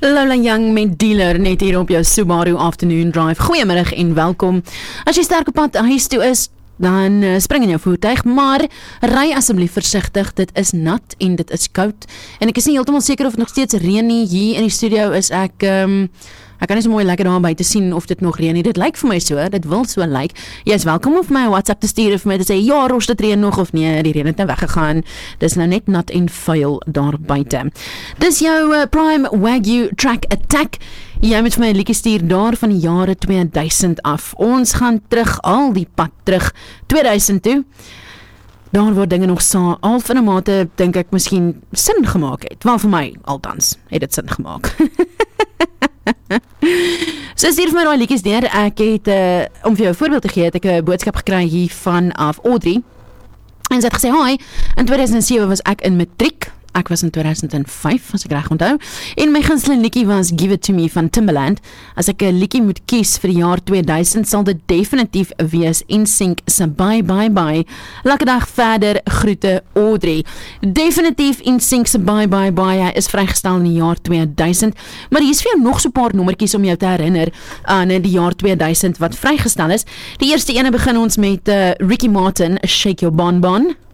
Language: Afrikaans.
Lola Young met Dealer net hier op jou Subaru Afternoon Drive. Goeiemiddag en welkom. As jy sterk op pad huis toe is, dan spring in jou voertuig, maar ry asseblief versigtig, dit is nat en dit is koud. En ek is nie heeltemal seker of het nog steeds reën nie. Hier in die studio is ek kan nie so mooi lekker daar buite sien of dit nog reën nie. Dit lyk vir my so, dit wil so lyk. Jy is welkom om vir my WhatsApp te stuur of vir my te sê, ja, Ros, dit reën nog of nee, die reën het nou weggegaan. Dis nou net nat en vuil daar buite. Dis jou Prime Wagyu Track Attack. Jy moet vir my 'n liedjie stuur daar van die jare 2000 af. Ons gaan terug, al die pad terug, 2000 toe. Daar waar dinge nog al van 'n mate, dink ek, miskien sin gemaak het. Wel vir my, althans, het dit sin gemaak. So stuur vir my daai liedjies deur. Ek het, om vir jou 'n voorbeeld te gee, het ek 'n boodskap gekry hier vanaf Audrey. En sy het gesê, hi, in 2007 was ek in matriek. Ek was in 2005, as ek reg onthou. En my gunsteling liedjie was Give It To Me van Timbaland. As ek 'n liedjie moet kies vir die jaar 2000, sal dit definitief wees NSYNC se Bye Bye Bye. Lekker dag verder, groete Audrey. Definitief NSYNC se Bye Bye Bye. Hy is vrygestel in die jaar 2000. Maar hier is vir jou nog so 'n paar nommertjies om jou te herinner aan die jaar 2000 wat vrygestel is. Die eerste ene begin ons met Ricky Martin, Shake Your Bon Bon.